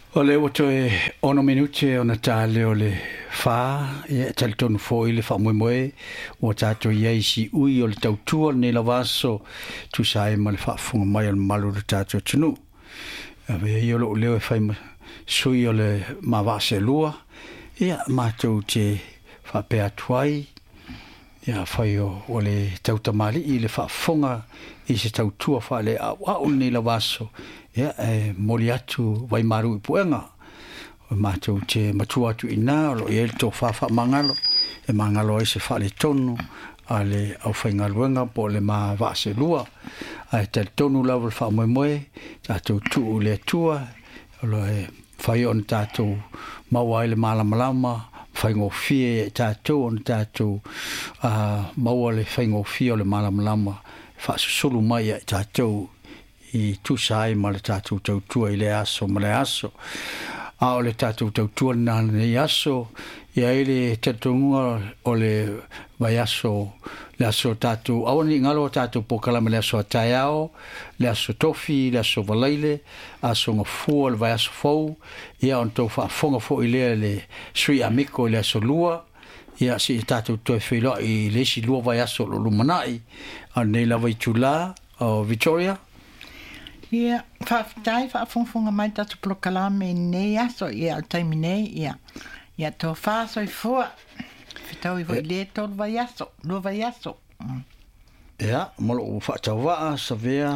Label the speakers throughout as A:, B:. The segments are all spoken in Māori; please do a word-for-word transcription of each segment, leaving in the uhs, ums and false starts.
A: O le wato e ono minute o na tale o le wha e tali tonu fo i le wha moe moe o tato i eisi ui o le tautua ne la vaso tu sae ma le wha funga mai o le malu le tato tunu. Ave i o lo leo e whai sui o le ma vase lua ia mātou te wha pea tuai ia whai o, o le tautamali i le wha funga i se tautua wha le au au ne la vaso ia e moli atu vai maru i puenga o mātou te matua atu ina lo i el tō whawha mangalo e mangalo e se whale tonu a le au whainga luenga po le ma vase lua a e te tonu lau le wha moe moe tātou tuu le tua lo e whai on tātou maua ele malamalama whai ngō fie e tātou on tātou uh, maua le whai ngō fie o le malamalama wha susulu mai e tātou i tu sai ma le tātou tautua i le aso ma le aso a o le tātou tautua na le aso ia i le tatunga o le vai aso le aso tātou awani ngalo tātou pokalama le aso ataiao le aso tofi le aso valaile aso ngā fua le vai aso fau ia on tau whaafonga fo i le le sui amiko le aso lua ia si tātou toi whilo i le si lua vai aso lo lumanai a nei lawa i tula o Victoria.
B: Ia, whaafitai, whaafonfonga mai tatu prokalame nei aso, ia al taimi nei, ia. Ia tō whaaso i fua, whitau i voi le tōru vai aso, lua vai aso.
A: Ia, molo u whaatau waa, sa vea,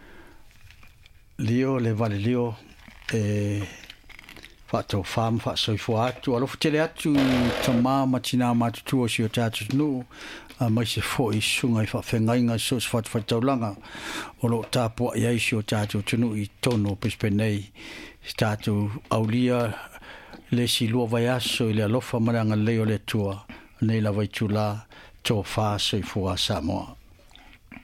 A: lio, le vale lio, e whaatau whaam, whaasoi fua atu, alofu tele atu, ta maa matina matutua si o tātu nu, a mai se fo i sunga i whawhengainga so se whatu whataulanga o lo tāpua i eisi o tātou tunu i tono pispenei tātou aulia le si lua vai aso i le alofa maranga leo le tua nei la vai tula tō whāso i fua Samoa.